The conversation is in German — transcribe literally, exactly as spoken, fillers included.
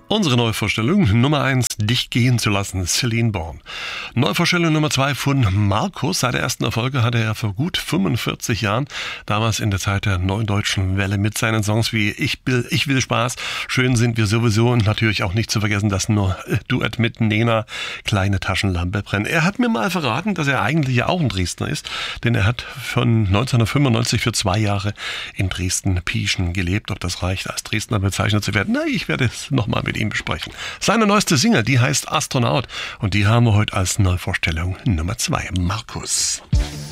Unsere Neuvorstellung Nummer eins, Dich gehen zu lassen, Celine Born. Neuvorstellung Nummer zwei von Markus. Seit der ersten Erfolge hatte er vor gut fünfundvierzig Jahren, damals in der Zeit der Neuen Deutschen Welle, mit seinen Songs wie Ich will, ich will Spaß, Schön sind wir sowieso und natürlich auch nicht zu vergessen das nur Duett mit Nena, Kleine Taschenlampe brennen. Er hat mir mal verraten, dass er eigentlich ja auch ein Dresdner ist, denn er hat von neunzehnhundertfünfundneunzig für zwei Jahre in Dresden-Pieschen gelebt. Ob das reicht, als Dresdner bezeichnet zu werden? Na, ich werde es nochmal mit ihm besprechen. Seine neueste Single, die heißt Astronaut und die haben wir heute als Neuvorstellung Nummer zwei. Markus.